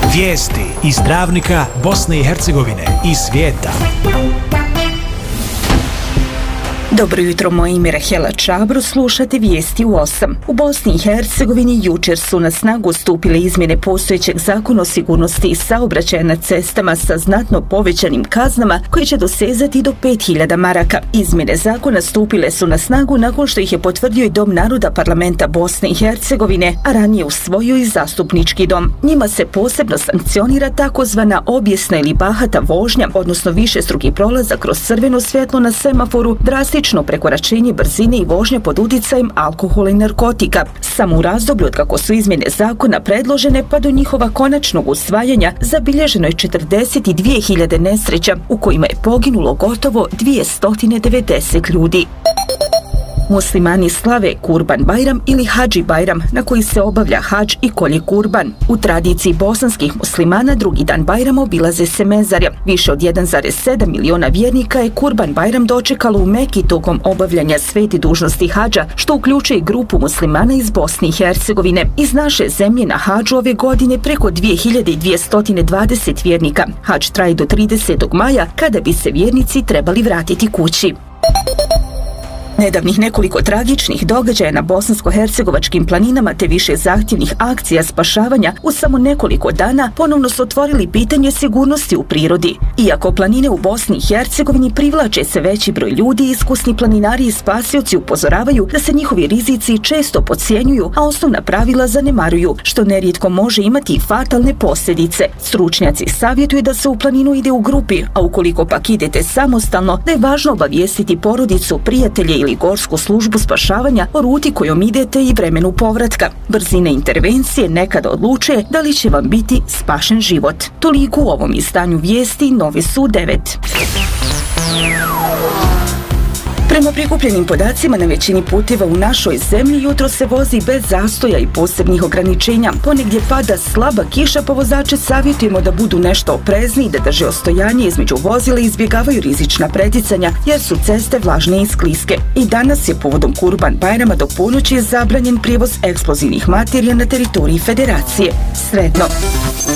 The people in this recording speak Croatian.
Vijesti iz Travnika, Bosne i Hercegovine i svijeta. Dobro jutro, moje ime Rahela Čabro, slušate vijesti u 8. U Bosni i Hercegovini jučer su na snagu stupile izmjene postojećeg zakona o sigurnosti i saobraćaja na cestama sa znatno povećanim kaznama koje će dosezati do 5000 maraka. Izmjene zakona stupile su na snagu nakon što ih je potvrdio i Dom naroda Parlamenta Bosne i Hercegovine, a ranije usvojio i Zastupnički dom. Njima se posebno sankcionira takozvana obijesna ili bahata vožnja, odnosno višestruki prolazak kroz crveno svjetlo na semaforu, drastično prekoračenje brzine i vožnja pod utjecajem alkohola i narkotika. Samo u razdoblju od kako su izmjene zakona predložene pa do njihova konačnog usvajanja zabilježeno je 42.000 nesreća u kojima je poginulo gotovo 290 ljudi. Muslimani slave Kurban Bajram ili Hadži Bajram, na koji se obavlja hadž i kolje kurban. U tradiciji bosanskih muslimana drugi dan Bajrama obilaze se mezarja. Više od 1,7 miliona vjernika je Kurban Bajram dočekalo u Meki tokom obavljanja svete dužnosti hadža, što uključuje grupu muslimana iz Bosne i Hercegovine. Iz naše zemlje na hadžu ove godine preko 2220 vjernika. Hadž traje do 30. maja, kada bi se vjernici trebali vratiti kući. Nedavnih nekoliko tragičnih događaja na bosansko-hercegovačkim planinama te više zahtjevnih akcija spašavanja u samo nekoliko dana ponovno su otvorili pitanje sigurnosti u prirodi. Iako planine u Bosni i Hercegovini privlače se veći broj ljudi, iskusni planinari i spasioci upozoravaju da se njihovi rizici često podcjenjuju, a osnovna pravila zanemaruju, što nerijetko može imati i fatalne posljedice. Stručnjaci savjetuju da se u planinu ide u grupi, a ukoliko pak idete samostalno, da je važno obavijestiti porodicu, prijatelje ili gorsku službu spašavanja o ruti kojom idete i vremenu povratka. Brzine intervencije nekada odlučuje da li će vam biti spašen život. Toliko u ovom izdanju vijesti Novi su 9. Prema prikupljenim podacima, na većini puteva u našoj zemlji jutro se vozi bez zastoja i posebnih ograničenja. Ponegdje pada slaba kiša, pa vozače savjetujemo da budu nešto oprezni i da drže ostojanje između vozila i izbjegavaju rizična preticanja, jer su ceste vlažne i skliske. I danas je povodom Kurban Bajrama do ponoći zabranjen prijevoz eksplozivnih materija na teritoriji Federacije. Sretno!